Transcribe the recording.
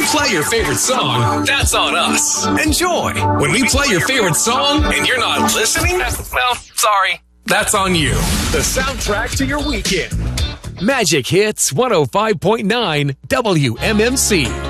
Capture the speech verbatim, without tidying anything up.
play your favorite song, that's on us. Enjoy. When we play your favorite song and you're not listening, well, sorry. That's on you. The soundtrack to your weekend. Magic Hits one oh five point nine W M M C.